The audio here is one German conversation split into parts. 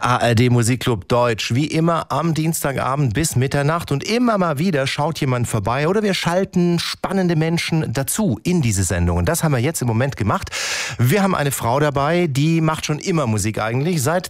Der ARD Musikclub Deutsch, wie immer am Dienstagabend bis Mitternacht und immer mal wieder schaut jemand vorbei oder wir schalten spannende Menschen dazu in diese Sendung. Und das haben wir jetzt im Moment gemacht. Wir haben eine Frau dabei, die macht schon immer Musik eigentlich. Seit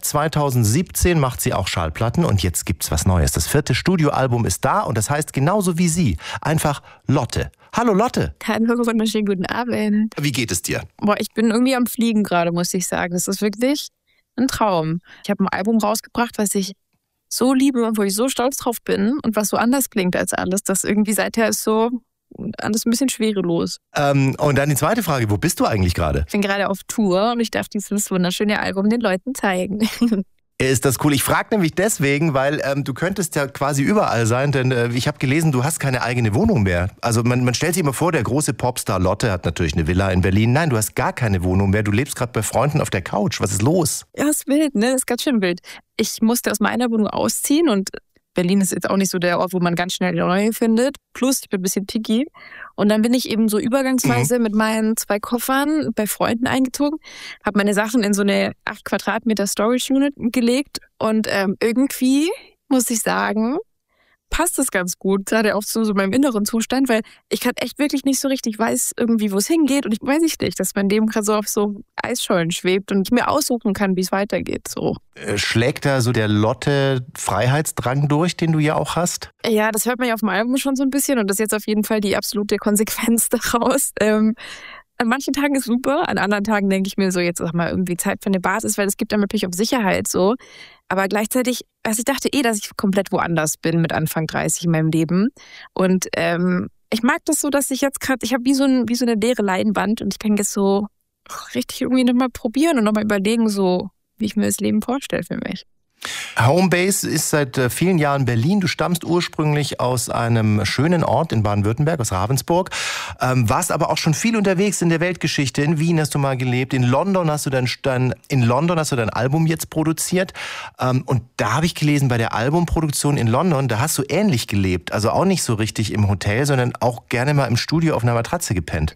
2017 macht sie auch Schallplatten und jetzt gibt's was Neues. Das 4. Studioalbum ist da und das heißt genauso wie sie, einfach Lotte. Hallo Lotte. Hallo, wunderschönen guten Abend. Wie geht es dir? Boah, ich bin irgendwie am Fliegen gerade, muss ich sagen. Das ist wirklich ein Traum. Ich habe ein Album rausgebracht, was ich so liebe und wo ich so stolz drauf bin und was so anders klingt als alles. Das irgendwie seither ist so alles ein bisschen schwerelos. Und dann die zweite Frage, wo bist du eigentlich gerade? Ich bin gerade auf Tour und ich darf dieses wunderschöne Album den Leuten zeigen. Ist das cool? Ich frage nämlich deswegen, weil du könntest ja quasi überall sein, denn ich habe gelesen, du hast keine eigene Wohnung mehr. Also man stellt sich immer vor, der große Popstar Lotte hat natürlich eine Villa in Berlin. Nein, du hast gar keine Wohnung mehr. Du lebst gerade bei Freunden auf der Couch. Was ist los? Ja, ist wild, ne? Ist ganz schön wild. Ich musste aus meiner Wohnung ausziehen und Berlin ist jetzt auch nicht so der Ort, wo man ganz schnell eine neue findet. Plus, ich bin ein bisschen picky. Und dann bin ich eben so übergangsweise mit meinen 2 Koffern bei Freunden eingezogen, habe meine Sachen in so eine 8 Quadratmeter Storage Unit gelegt und irgendwie, muss ich sagen, passt es ganz gut, gerade auch zu so meinem inneren Zustand, weil ich gerade echt wirklich nicht so richtig weiß irgendwie, wo es hingeht und ich weiß nicht, dass mein Leben gerade so auf so Eisschollen schwebt und ich mir aussuchen kann, wie es weitergeht. So. Schlägt da so der Lotte-Freiheitsdrang durch, den du ja auch hast? Ja, das hört man ja auf dem Album schon so ein bisschen und das ist jetzt auf jeden Fall die absolute Konsequenz daraus. An manchen Tagen ist super, an anderen Tagen denke ich mir so, jetzt sag mal irgendwie Zeit für eine Basis, weil es gibt dann natürlich auch Sicherheit so. Aber gleichzeitig, also ich dachte dass ich komplett woanders bin mit Anfang 30 in meinem Leben. Und ich mag das so, dass ich jetzt gerade, ich habe wie so eine leere Leinwand und ich kann jetzt so richtig irgendwie nochmal probieren und nochmal überlegen, so wie ich mir das Leben vorstelle für mich. Homebase ist seit vielen Jahren Berlin. Du stammst ursprünglich aus einem schönen Ort in Baden-Württemberg, aus Ravensburg. Warst aber auch schon viel unterwegs in der Weltgeschichte. In Wien hast du mal gelebt. In London hast du dein Album jetzt produziert. Und da habe ich gelesen, bei der Albumproduktion in London, da hast du ähnlich gelebt. Also auch nicht so richtig im Hotel, sondern auch gerne mal im Studio auf einer Matratze gepennt.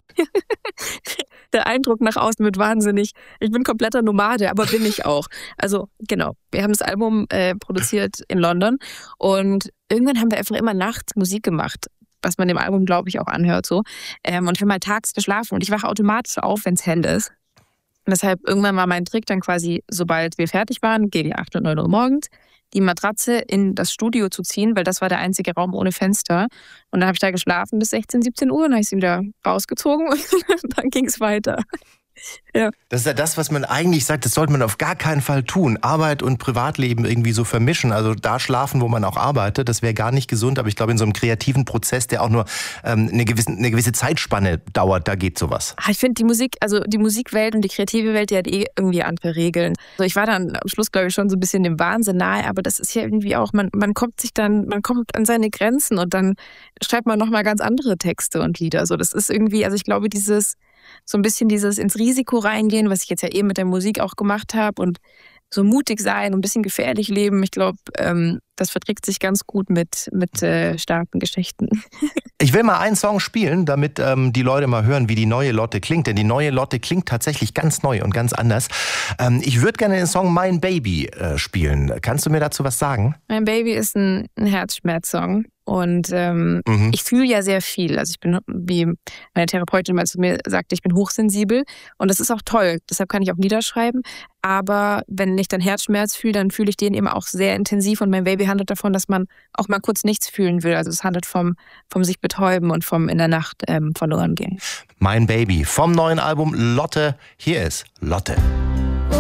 Der Eindruck nach außen wird wahnsinnig. Ich bin kompletter Nomade, aber bin ich auch. Also genau, wir haben das Album produziert in London und irgendwann haben wir einfach immer nachts Musik gemacht, was man dem Album, glaube ich, auch anhört so. Und ich habe mal tags geschlafen und ich wache automatisch auf, wenn es hell ist. Und deshalb irgendwann war mein Trick dann quasi, sobald wir fertig waren, gegen 8 und 9 Uhr morgens, die Matratze in das Studio zu ziehen, weil das war der einzige Raum ohne Fenster. Und dann habe ich da geschlafen bis 16, 17 Uhr und dann habe ich sie wieder rausgezogen und dann ging es weiter. Ja. Das ist ja das, was man eigentlich sagt, das sollte man auf gar keinen Fall tun. Arbeit und Privatleben irgendwie so vermischen. Also da schlafen, wo man auch arbeitet, das wäre gar nicht gesund. Aber ich glaube, in so einem kreativen Prozess, der auch nur eine gewisse Zeitspanne dauert, da geht sowas. Ich finde die Musikwelt und die kreative Welt, die hat irgendwie andere Regeln. Also ich war dann am Schluss, glaube ich, schon so ein bisschen dem Wahnsinn nahe, aber das ist ja irgendwie auch, man kommt an seine Grenzen und dann schreibt man nochmal ganz andere Texte und Lieder. Also das ist irgendwie, also ich glaube, so ein bisschen dieses ins Risiko reingehen, was ich jetzt ja eben mit der Musik auch gemacht habe und so mutig sein und ein bisschen gefährlich leben. Ich glaube, das verträgt sich ganz gut mit starken Geschichten. Ich will mal einen Song spielen, damit die Leute mal hören, wie die neue Lotte klingt. Denn die neue Lotte klingt tatsächlich ganz neu und ganz anders. Ich würde gerne den Song Mein Baby spielen. Kannst du mir dazu was sagen? Mein Baby ist ein Herzschmerzsong. Und ich fühle ja sehr viel. Also ich bin, wie meine Therapeutin mal zu mir sagte, ich bin hochsensibel. Und das ist auch toll. Deshalb kann ich auch niederschreiben. Aber wenn ich dann Herzschmerz fühle, dann fühle ich den eben auch sehr intensiv. Und mein Baby handelt davon, dass man auch mal kurz nichts fühlen will. Also es handelt vom sich betäuben und vom in der Nacht verloren gehen. Mein Baby vom neuen Album Lotte. Hier ist Lotte.